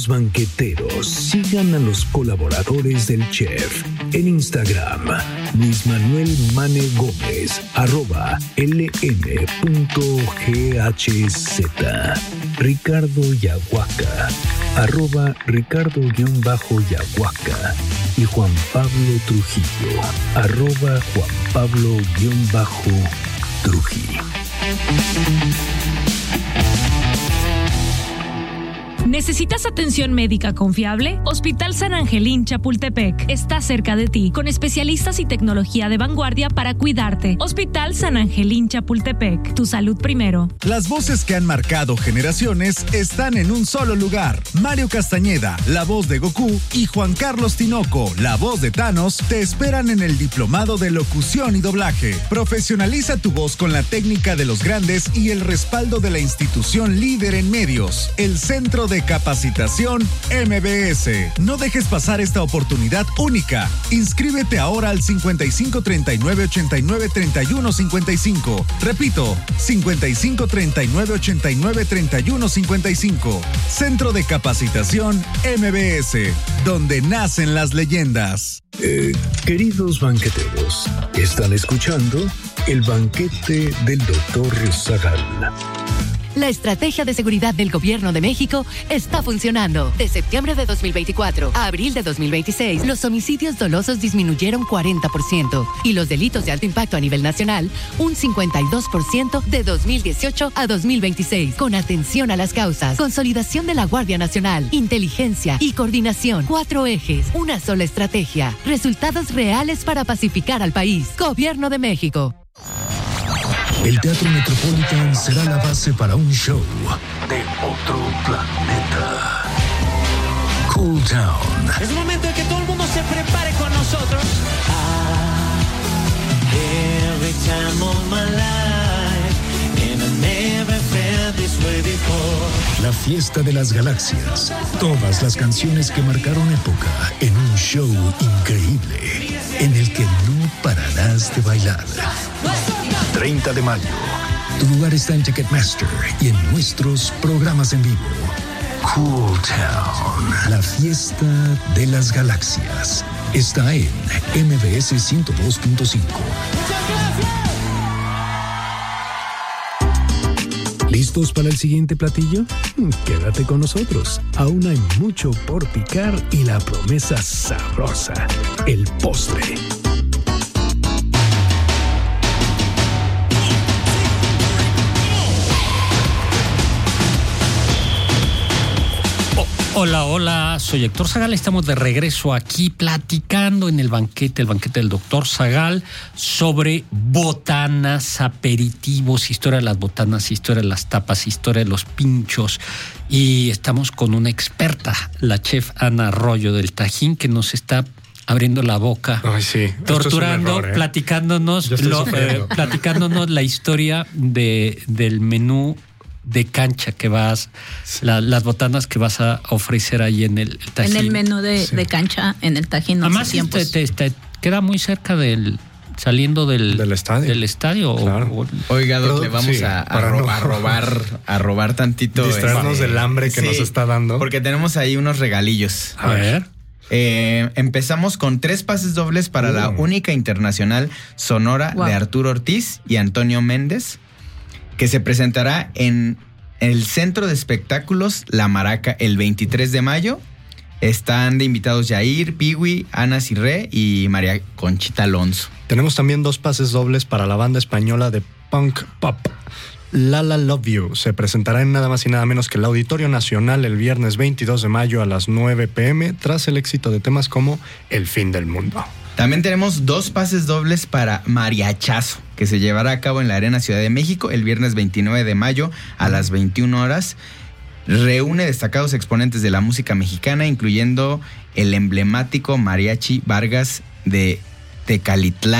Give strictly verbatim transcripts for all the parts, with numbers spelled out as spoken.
Banqueteros, sigan a los colaboradores del chef en Instagram. Luis Manuel Mane Gómez, arroba lm punto ghz. Ricardo Yahuaca, arroba Ricardo-Yahuaca. Y Juan Pablo Trujillo, arroba Juan Pablo-Trujillo. ¿Necesitas atención médica confiable? Hospital San Angelín Chapultepec está cerca de ti, con especialistas y tecnología de vanguardia para cuidarte. Hospital San Angelín Chapultepec, tu salud primero. Las voces que han marcado generaciones están en un solo lugar. Mario Castañeda, la voz de Goku, y Juan Carlos Tinoco, la voz de Thanos, te esperan en el Diplomado de Locución y Doblaje. Profesionaliza tu voz con la técnica de los grandes y el respaldo de la institución líder en medios, el Centro de Capacitación M B S. No dejes pasar esta oportunidad única. Inscríbete ahora al cincuenta y cinco treinta y nueve ochenta y nueve treinta y uno cincuenta y cinco. Repito, cincuenta y cinco treinta y nueve ochenta y nueve treinta y uno cincuenta y cinco. Centro de Capacitación M B S, donde nacen las leyendas. Eh, queridos banqueteros, están escuchando el banquete del doctor Zagal. La estrategia de seguridad del Gobierno de México está funcionando. De septiembre de dos mil veinticuatro a abril de dos mil veintiséis, los homicidios dolosos disminuyeron cuarenta por ciento y los delitos de alto impacto a nivel nacional un cincuenta y dos por ciento de dos mil dieciocho a dos mil veintiséis. Con atención a las causas, consolidación de la Guardia Nacional, inteligencia y coordinación. Cuatro ejes, una sola estrategia. Resultados reales para pacificar al país. Gobierno de México. El Teatro Metropolitan será la base para un show de otro planeta. Cool Town. Es momento de que todo el mundo se prepare con nosotros. Ah, every time of my life, and I never felt this way before. La fiesta de las galaxias. Todas las canciones que marcaron época en un show increíble en el que no pararás de bailar. treinta de mayo. Tu lugar está en Ticketmaster y en nuestros programas en vivo. Cool Town. La fiesta de las galaxias. Está en M B S ciento dos punto cinco. ¿Listos para el siguiente platillo? Quédate con nosotros. Aún hay mucho por picar y la promesa sabrosa, el postre. Hola, hola, soy Héctor Zagal, estamos de regreso aquí platicando en el banquete, el banquete del doctor Zagal, sobre botanas, aperitivos, historia de las botanas, historia de las tapas, historia de los pinchos. Y estamos con una experta, la chef Ana Arroyo del Tajín, que nos está abriendo la boca, Ay, sí. torturando, error, ¿eh? platicándonos, lo, eh, platicándonos la historia de, del menú de cancha que vas, sí. la, las botanas que vas a ofrecer ahí en el Tajín. En el menú de, sí. de cancha, en el Tajín. Además, te, te, te queda muy cerca del, saliendo del, del estadio. Del estadio. Claro. O, o, Oiga, Doc, Pero, le vamos sí, a, a, ro- no. a robar, a robar tantito. Distraernos este, del hambre que sí, nos está dando. Porque tenemos ahí unos regalillos. A ver. Eh, empezamos con tres pases dobles para uh. la única internacional sonora wow. de Arturo Ortiz y Antonio Méndez, que se presentará en el Centro de Espectáculos La Maraca el veintitrés de mayo. Están de invitados Yair, Piwi, Ana Cirré y María Conchita Alonso. Tenemos también dos pases dobles para la banda española de punk pop Lala Love You. Se presentará en nada más y nada menos que el Auditorio Nacional el viernes veintidós de mayo a las nueve pm, tras el éxito de temas como El Fin del Mundo. También tenemos dos pases dobles para Mariachazo, que se llevará a cabo en la Arena Ciudad de México el viernes veintinueve de mayo a las veintiuna horas. Reúne destacados exponentes de la música mexicana, incluyendo el emblemático Mariachi Vargas de Tecalitlán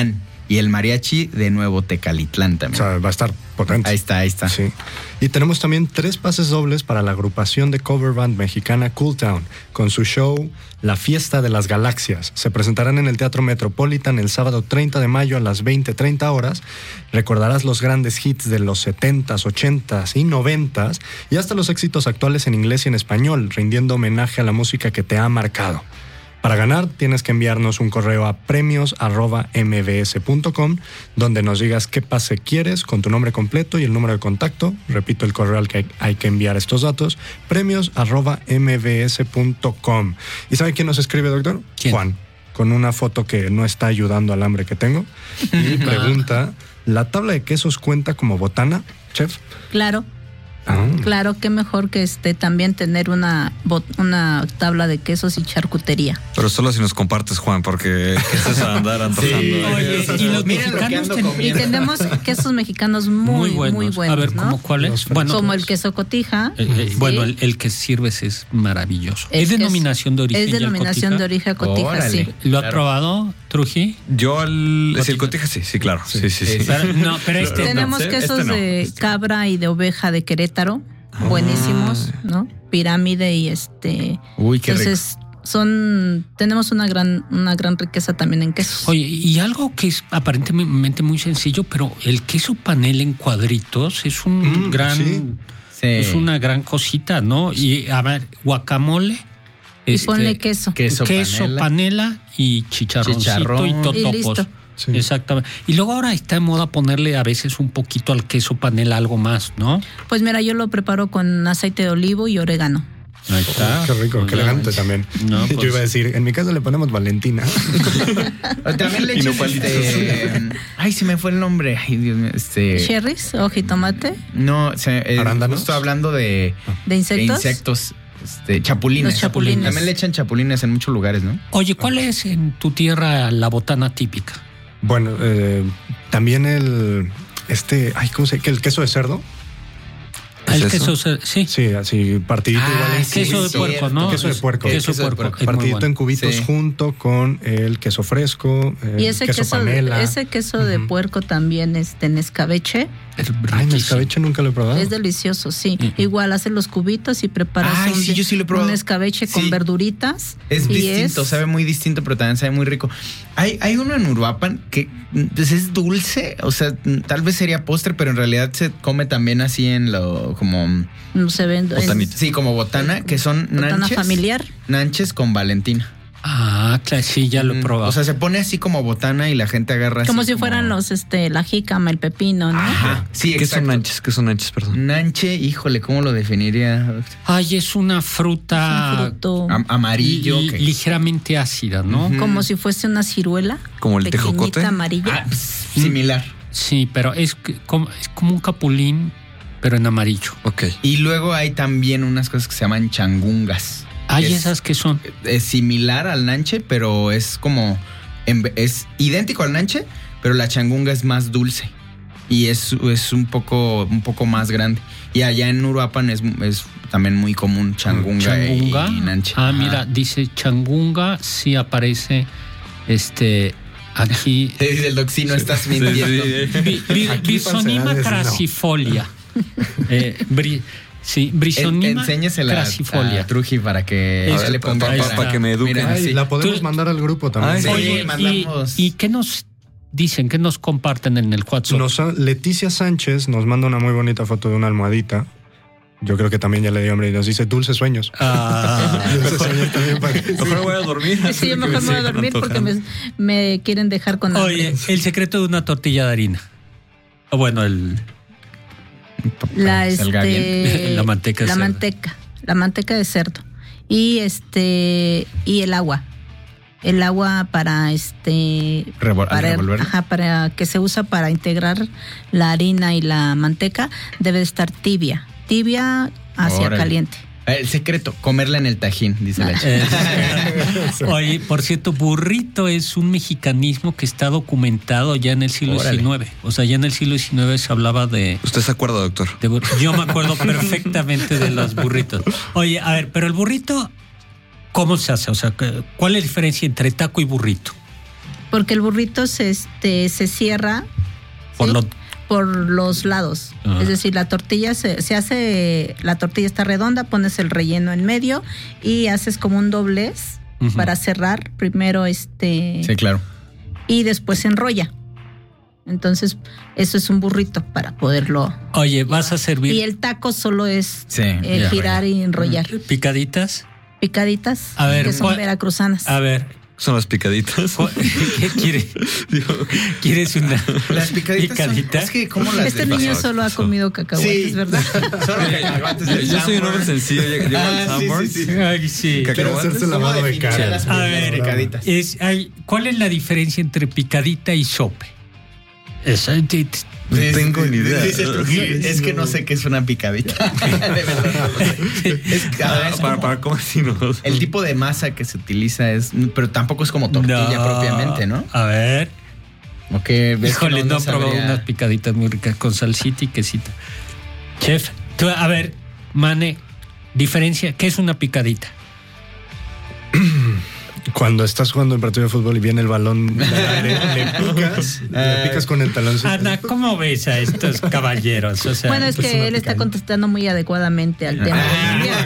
y el mariachi de Nuevo Tecalitlán también. O sea, va a estar potente. Ahí está, ahí está. Sí. Y tenemos también tres pases dobles para la agrupación de cover band mexicana Cool Town, con su show La Fiesta de las Galaxias. Se presentarán en el Teatro Metropolitan el sábado treinta de mayo a las veinte treinta horas. Recordarás los grandes hits de los setentas, ochentas y noventas y hasta los éxitos actuales en inglés y en español, rindiendo homenaje a la música que te ha marcado. Para ganar, tienes que enviarnos un correo a premios arroba m b s punto com, donde nos digas qué pase quieres con tu nombre completo y el número de contacto. Repito el correo al que hay que enviar estos datos, premios arroba m b s punto com. ¿Y sabe quién nos escribe, doctor? ¿Quién? Juan, con una foto que no está ayudando al hambre que tengo. Y pregunta, ¿la tabla de quesos cuenta como botana, chef? Claro. Ah. Claro, qué mejor que este también tener una bot- una tabla de quesos y charcutería. Pero solo si nos compartes, Juan, porque ¿qué es eso de andar antojando? Sí. Oye, y los Miren lo que mexicanos ando ten- Y comiendo. tenemos quesos mexicanos muy, muy buenos. A ver, ¿no? ¿cómo cuáles? Los Bueno, Como el queso cotija. eh, eh, Sí. bueno, el, el que sirves es maravilloso. El ¿Es queso- denominación de origen? Es ya el denominación cotija? de origen cotija, Órale. sí. ¿Lo ha Claro. probado, Truji? Yo, el, es el Cotija. cotija, sí, sí, claro. Sí, sí, sí. Pero- no, pero este Tenemos no. quesos este no, de este. cabra y de oveja de Querétaro, buenísimos, ¿no? Pirámide y este. Uy, qué rico. Entonces, son, tenemos una gran, una gran riqueza también en quesos. Oye, y algo que es aparentemente muy sencillo, pero el queso panela en cuadritos es un Mm, gran, sí. Sí. es una gran cosita, ¿no? Y a ver, guacamole. Y este, ponle queso. Queso, queso, panela. panela. y chicharroncito Chicharrón. y totopos. Y listo. Sí. Exactamente. Y luego ahora está de moda ponerle a veces un poquito al queso panela algo más, ¿no? Pues mira, yo lo preparo con aceite de olivo y orégano. Ahí está. Qué rico, qué Ya. elegante también. No, Yo pues- iba a decir, en mi casa le ponemos Valentina. También le Y no echas palitos. este... Ay, se me fue el nombre. Ay, Dios mío. Este... Cherries o jitomate No, se, eh, ¿Arándanos? justo hablando de, de de insectos. insectos. Este, chapulines. Los chapulines. También le echan chapulines en muchos lugares, ¿no? Oye, ¿cuál es en tu tierra la botana típica? Bueno, eh, también el, este, ay, ¿cómo se dice? ¿El queso de cerdo? ¿Es El eso? queso, sí. Sí, así, partidito Ah, igual. en sí, queso de sí, puerco, cierto. ¿no? Queso de puerco. Queso de Queso de puerco. puerco. es muy Partidito bueno. en cubitos Sí. junto con el queso fresco, el Y ese queso, queso, panela. ese queso de Ujú. puerco también este, en escabeche Es Ay, riquísimo. escabeche nunca lo he probado. es delicioso, sí. Ujú. Igual haces los cubitos y preparas Ay, un, sí, yo sí lo he probado. un escabeche con Sí. verduritas. Es y distinto, es- sabe muy distinto, pero también sabe muy rico. Hay, hay uno en Uruapan que pues, es dulce, o sea, tal vez sería postre, pero en realidad se come también así en lo como No se vende. en- Botanita. sí, como botana, que son Botana nanches, familiar. nanches con Valentina. Ah, claro, sí, ya lo he Mm, probado. O sea, se pone así como botana y la gente agarra Como así si fueran los, este, la jícama, el pepino, ¿no? Ajá, sí, ¿Qué son exacto. nanches? ¿Qué son nanches, perdón? Nanche, híjole, ¿cómo lo definiría? Ay, es una fruta Es un fruto. Am- amarillo. li- que- ligeramente ácida, ¿no? Ujú. Como si fuese una ciruela. Como el pequeñita, tejocote. amarilla. Ah, pues, similar. Sí, pero es, que- como, es como un capulín, pero en amarillo. Ok. Y luego hay también unas cosas que se llaman changungas. Hay Es- esas que son. Es similar al nanche, pero es como en ve- es idéntico al nanche, pero la changunga es más dulce y es, es un poco un poco más grande. Y allá en Uruapan es, es también muy común changunga, Changunga. y, y nanche. Ah, Ajá. mira, dice changunga, sí aparece este aquí. Te dice el doc, sí, no estás mintiendo. Bi- bi- Aquí Bisonima falsedades, no. crassifolia. Eh, bri- sí, En- Brisonima Enséñesela crassifolia. a Truji para que Es- él le ponga para- cara. para que me eduque. Mira, Ay, sí. la podemos Tú- mandar al grupo también. Ay, Sí, Oye, y, mandamos. ¿y qué nos dicen? ¿Qué nos comparten en el WhatsApp? Nos ha- Leticia Sánchez nos manda una muy bonita foto de una almohadita. Yo creo que también ya le dio hambre y nos dice dulces sueños. Ah, Dulces sueños también para que- Mejor voy a dormir. Sí, yo mejor me voy a dormir porque me, me quieren dejar con hambre. oye, el secreto de una tortilla de harina. O bueno, el La, Para que salga este, La manteca de la cerdo. manteca, la manteca de cerdo y este y el agua, el agua para este Revol- al para, revolverla. ajá, para que se usa para integrar la harina y la manteca debe de estar tibia, tibia hacia Órale. caliente. El secreto, comerla en el tajín, dice la chica. Eh, Oye, por cierto, burrito es un mexicanismo que está documentado ya en el siglo Órale. diecinueve. O sea, ya en el siglo diecinueve se hablaba de, ¿Usted se acuerda, doctor? de bur- yo me acuerdo perfectamente de los burritos. Oye, a ver, pero el burrito, ¿cómo se hace? O sea, ¿cuál es la diferencia entre taco y burrito? Porque el burrito se, este, se cierra Por ¿sí? lo- por los lados. Ajá. Es decir, la tortilla se, se hace, la tortilla está redonda, pones el relleno en medio y haces como un doblez Ujú. para cerrar. Primero este Sí, claro. y después se enrolla. Entonces, eso es un burrito para poderlo. Oye, vas a servir Y el taco solo es Sí, eh, ya, girar y enrollar. picaditas. Picaditas A ver, que son ¿cuál- veracruzanas. A ver, Son las picaditas. ¿cu- ¿qué quieres? ¿Quieres una Las picaditas son- picadita? es que, ¿cómo las Este de- niño solo ha comido cacahuetes, Sí. ¿verdad? Son los cacahuates del Yo soy un hombre Sanborns. sencillo. Llego Ah, al sí, Sanborns. sí, sí. Ay, sí. Caca- Quiero ¿Cómo hacerse ¿Cómo lavado de definir cara. las A ver, picaditas? Es, hay- ¿cuál es la diferencia entre picadita y sope? Eso, t- t- No tengo ni idea. Dice Trujillo, es que no sé qué es una picadita. De verdad. no lo sé. Es, a ver, Ah, es para, como- para cocinos. el tipo de masa que se utiliza es, pero tampoco es como tortilla No. propiamente, ¿no? A ver. ¿O qué? ¿Ves que Híjole, no, he probado sabría? unas picaditas muy ricas con salsita y quesito. Chef, tú, a ver, Mane, diferencia, ¿qué es una picadita? Cuando estás jugando un partido de fútbol y viene el balón, le, le picas, le picas con el talón. Ana, ¿cómo ves a estos caballeros? O sea, Bueno, es pues que una él está picadita. contestando muy adecuadamente al tema. Ah. Bien.